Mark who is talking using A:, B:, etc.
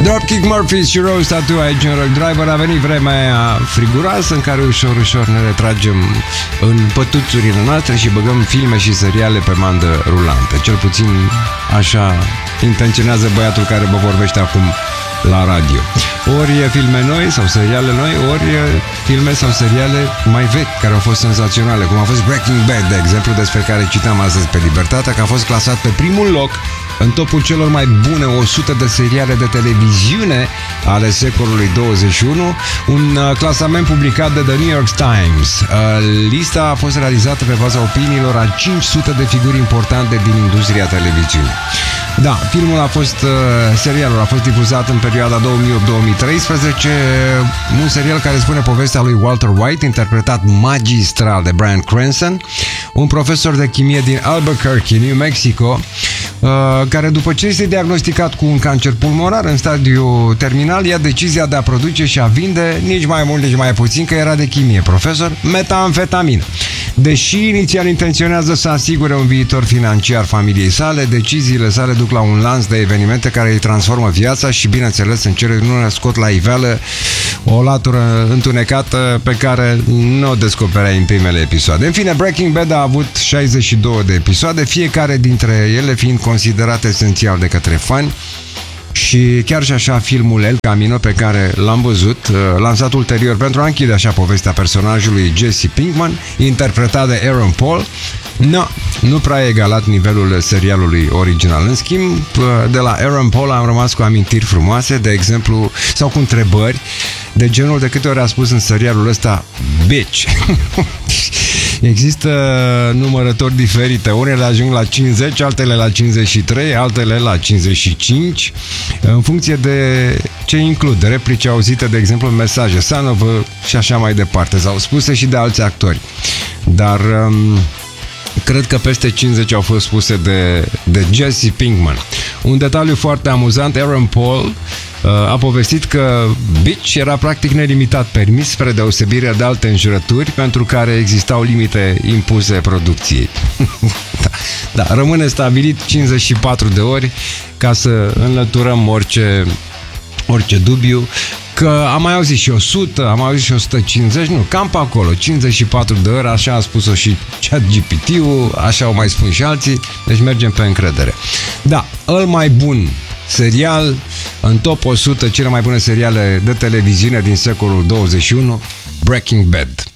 A: Dropkick Murphys și Rose Tattoo aici în Rock Driver. A venit vremea aia friguroasă în care ușor, ușor ne retragem în pătuțurile noastre și băgăm filme și seriale pe mandă rulantă. Cel puțin așa intenționează băiatul care vă vorbește acum la radio. Ori filme noi sau seriale noi, ori filme sau seriale mai vechi care au fost senzaționale, cum a fost Breaking Bad, de exemplu, despre care citam astăzi pe Libertatea, că a fost clasat pe primul loc în topul celor mai bune 100 de seriale de televiziune ale secolului 21, un clasament publicat de The New York Times. Lista a fost realizată pe baza opiniilor a 500 de figuri importante din industria televiziunii. Da, filmul a fost, serialul a fost difuzat în perioada 2008-2013, un serial care spune povestea lui Walter White, interpretat magistral de Bryan Cranston, un profesor de chimie din Albuquerque, New Mexico, care după ce este diagnosticat cu un cancer pulmonar în stadiu terminal, ia decizia de a produce și a vinde, nici mai mult, nici mai puțin, că era de chimie profesor, metamfetamină. Deși inițial intenționează să asigure un viitor financiar familiei sale, deciziile sale duc la un lanț de evenimente care îi transformă viața și, bineînțeles, în cele din urmă scot la iveală o latură întunecată pe care nu o descoperea în primele episoade. În fine, Breaking Bad a avut 62 de episoade, fiecare dintre ele fiind considerat esențial de către fani. Și chiar și așa, filmul El Camino, pe care l-am văzut, lansat ulterior pentru a închide așa povestea personajului Jesse Pinkman, interpretat de Aaron Paul, nu prea a egalat nivelul serialului original. În schimb, de la Aaron Paul am rămas cu amintiri frumoase, de exemplu, sau cu întrebări de genul: de câte ori a spus în serialul ăsta bitch? Există numărători diferite. Unele ajung la 50, altele la 53, altele la 55, în funcție de ce includ. Replici auzite, de exemplu, în mesaje, son of a, și așa mai departe. S-au spuse și de alți actori. Dar cred că peste 50 au fost spuse de Jesse Pinkman. Un detaliu foarte amuzant: Aaron Paul a povestit că bitch era practic nelimitat permis, spre deosebire de alte înjurături pentru care existau limite impuse producției. Da, rămâne stabilit 54 de ori ca să înlăturăm orice dubiu. Că am mai auzit și 100, am mai auzit și 150, nu, cam pe acolo, 54 de ori, așa a spus-o și ChatGPT-ul, așa o mai spun și alții, deci mergem pe încredere. Da, cel mai bun serial în top 100 cele mai bune seriale de televiziune din secolul 21, Breaking Bad.